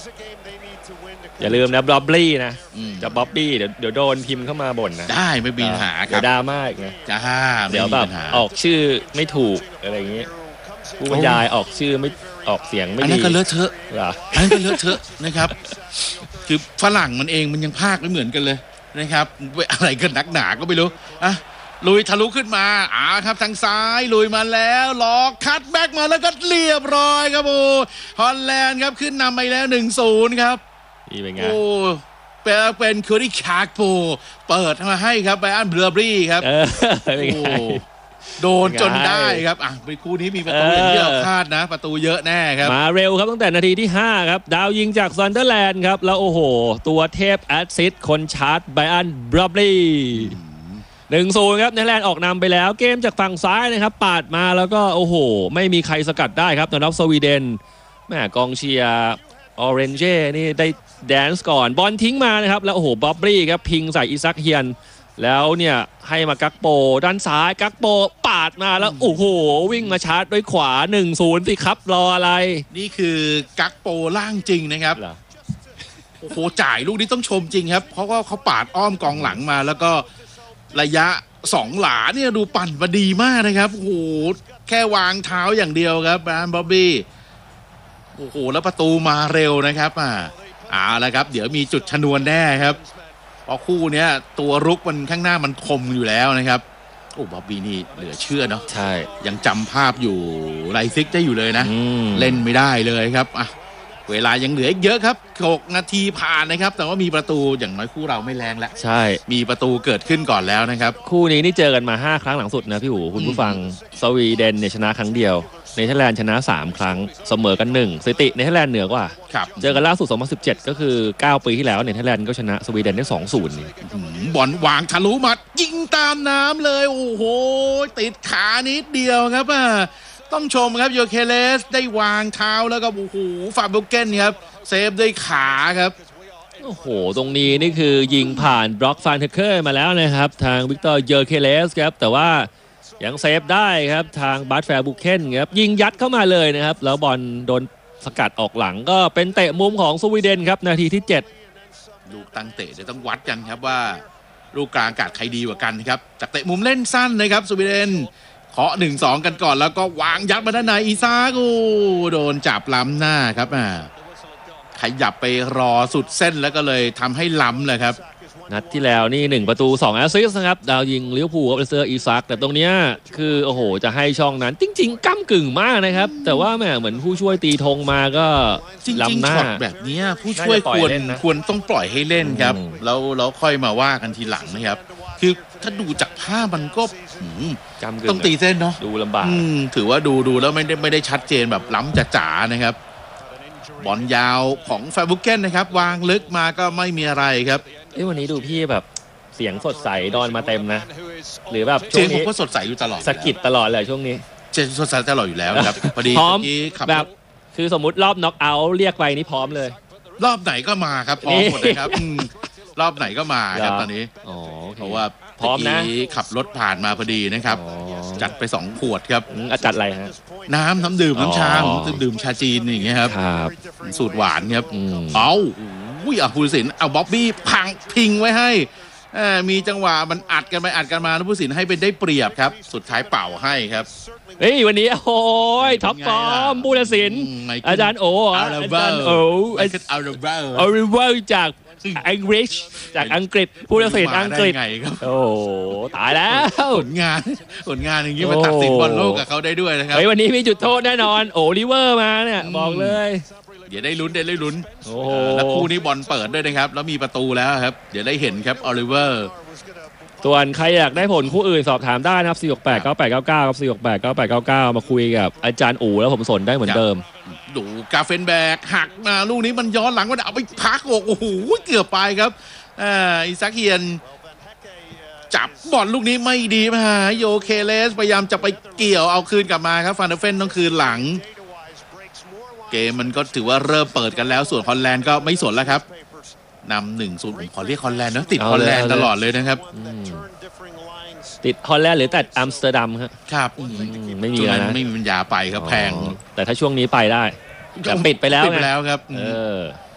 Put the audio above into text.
อย่าลืมนะบ๊อบบี้นะจะบ๊อบบี้เดี๋ยวโดนพิมพ์เข้ามาบ่นนะได้ไม่มีปัญหาครับเดี๋ยวดราม่าอีกนะเดี๋ยวแบบออกชื่อไม่ถูกอะไรอย่างงี้ผู้บรรยายออกชื่อไม่ออกเสียงไม่ดีอันนั้นก็เลอะเทอะอันนั้นก็เลอะเทอะนะครับคือฝรั่งมันเองมันยังพากไม่เหมือนกันเลยนะครับอะไรกันนักหนาก็ไม่รู้อ่ะลุยทะลุขึ้นมาครับทางซ้ายลุยมาแล้วล็อกคัตแบ็กมาแล้วก็เรียบร้อยครับโอ้ฮอลแลนด์ครับขึ้นนำไปแล้ว 1-0 ครับนี่เป็นไงโอ้เป็นเคอรี่คาร์โปเปิดมาให้ครับไบรอันเบลอรี่ครับโอ้โดนจนได้ครับเป็นคู่นี้มีประตูอย่างที่เราคาดนะประตูเยอะแน่ครับมาเร็วครับตั้งแต่นาทีที่5ครับดาวยิงจากซันเดอร์แลนด์ครับแล้วโอ้โหตัวเทพแอสซิสต์คนชาร์จไบรอันเบลอรี่1-0 ครับเนเธอร์แลนด์ออกนำไปแล้วเกมจากฝั่งซ้ายนะครับปาดมาแล้วก็โอ้โหไม่มีใครสกัดได้ครับตอนรับสวีเดนแม่กองเชียร์ออเรนเจนี่ได้แดนซ์ก่อนบอลทิ้งมานะครับแล้วโอ้โหบ๊อบบี้ครับพิงใส่อิซักเฮียนแล้วเนี่ยให้มากักโปด้านซ้ายกักโปปาดมาแล้วโอ้โหวิ่งมาชาร์จด้วยขวา 1-0 สิครับรออะไรนี่คือกักโปล่างจริงนะครับโอ้โหจ่ายลูกนี้ต้องชมจริงครับเพราะว่าเขาปาดอ้อมกองหลังมาแล้วก็ระยะ2 หลาเนี่ยดูปั่นมาดีมากนะครับโอ้โหแค่วางเท้าอย่างเดียวครับบ๊อบบี้โอ้โหแล้วประตูมาเร็วนะครับแล้วครับเดี๋ยวมีจุดชนวนแน่ครับเพราะคู่นี้ตัวรุกมันข้างหน้ามันคมอยู่แล้วนะครับโอ้บ๊อบบี้นี่เหลือเชื่อเนาะใช่ยังจำภาพอยู่ไรซิกได้อยู่เลยนะเล่นไม่ได้เลยครับเวลายังเหลืออีกเยอะครับ6 นาทีผ่านนะครับแต่ว่ามีประตูอย่างน้อยคู่เราไม่แรงแล้วใช่มีประตูเกิดขึ้นก่อนแล้วนะครับคู่นี้นี่เจอกันมา5 ครั้งหลังสุดนะพี่หูคุณผู้ฟังสวีเดนเนี่ยชนะครั้งเดียวเนเธอร์แลนด์ชนะ3 ครั้งเสมอกัน1สถิติเนเธอร์แลนด์เหนือกว่าเจอกันล่าสุด2017ก็คือ9 ปีที่แล้วเนเธอร์แลนด์ก็ชนะสวีเดนได้ 2-0 นี่บอลวางทะลุมายิงตามน้ำเลยโอ้โหติดขานิดเดียวครับต้องชมครับโยเคเลสได้วางเท้าแล้วก็โอ้โหฟาเบลเกนครับเซฟด้วยขาครับโอ้โหตรงนี้นี่คือยิงผ่านบล็อกฟานเทเคอร์มาแล้วนะครับทางวิกตอร์โยเคเลสครับแต่ว่ายังเซฟได้ครับทางบัตแฟร์บุเคนครับยิงยัดเข้ามาเลยนะครับแล้วบอลโดนสกัดออกหลังก็เป็นเตะมุมของสวีเดนครับนาทีที่7 ลูกตั้งเตะจะต้องวัดกันครับว่าลูกกลางอากาศใครดีกว่ากันครับจากเตะมุมเล่นสั้นนะครับสวีเดนเคาะ 1-2 กันก่อนแล้วก็วางยัดมาด้านในอีซากูโดนจับล้ำหน้าครับขยับไปรอสุดเส้นแล้วก็เลยทำให้ล้ำเลยครับนัดที่แล้วนี่1 ประตู2 แอสซิสต์นะครับดาวยิงลิเวอร์พูลกับเซอร์อีซักแต่ตรงเนี้ยคือโอ้โหจะให้ช่องนั้นจริงๆก้ำกึ่งมากนะครับแต่ว่าแหมเหมือนผู้ช่วยตีธงมาก็ล้ำหน้าแบบนี้ผู้ช่วยควรต้องปล่อยให้เล่นครับแล้วค่อยมาว่ากันทีหลังนะครับคือถ้าดูจากภาพมันก็ต้องตีเส้นเนาะดูลำบากถือว่าดูแล้วไม่ได้ชัดเจนแบบล้ำจ๋าๆนะครับบอลยาวของแฟร์บุกเก้นนะครับวางลึกมาก็ไม่มีอะไรครับวันนี้ดูพี่แบบเสียงสดใสดอนมาเต็มนะหรือแบบเสียงผมก็สดใสอยู่ตลอดสกิดตลอดเลยช่วงนี้เสียงสดใสตลอดอยู่แล้วครับพอดีพร้อมแบบคือสมมุติรอบน็อกเอาท์เรียกไปนี่พร้อมเลยรอบไหนก็มาครับพร้อมหมดเลยครับรอบไหนก็มาครับตอนนี้เพราะว่าพร้อมนะขับรถผ่านมาพอดีนะครับจัดไป2 ขวดครับจัดอะไรฮะน้ำดื่มน้ำชาดื่มชาจีนอย่างเงี้ยครับสูตรหวานครับผู้ตัดสินเอาบ๊อบบี้พิงไว้ให้มีจังหวะมันอัดกันไปอัดกันมาแล้วผู้ตัดสินให้เป็นได้เปรียบครับสุดท้ายเป่าให้ครับวันนี้โอ้ยท็อปฟอร์มผู้ตัดสินอาจารย์โออาจารย์โออาริเวอร์จากอังกฤษผู้ตัดสินอังกฤษโอ้ตายแล้วผลงานอย่างนี้มาตัดสินบอลโลกกับเขาได้ด้วยนะครับวันนี้มีจุดโทษแน่นอนโอลิเวอร์มาเนี่ยบอกเลยเดี๋ยวได้ลุ้นแล้วคู่นี้บอลเปิดด้วยนะครับแล้วมีประตูแล้วครับเดี๋ยวได้เห็นครับออลิเวอร์ส่วนใครอยากได้ผลคู่อื่นสอบถามได้นะครับ4689899ครับ4689899มาคุยกับอาจารย์อู๋แล้วผมสนได้เหมือนเดิมดูกาเฟนแบกหักมาลูกนี้มันย้อนหลังมันเอาไปพักโอ้โหเกือบไปครับอิซักเฮียนจับบอลลูกนี้ไม่ดีมาโยเคเลสพยายามจะไปเกี่ยวเอาคืนกลับมาครับฟานเดอร์เฟนต้องคืนหลังเกมมันก็ถือว่าเริ่มเปิดกันแล้วส่วนฮอลแลนด์ก็ไม่สนแล้วครับนำ 1-0 ผมขอเรียกฮอลแลนด์นะติดฮอลแลนด์ตลอดเลยนะครับติดฮอลแลนด์หรือแต่อัมสเตอร์ดัมครับไม่มีแล้วนะไม่มีปัญญาไปครับแพงแต่ถ้าช่วงนี้ไปได้ปิดไปแล้วครับ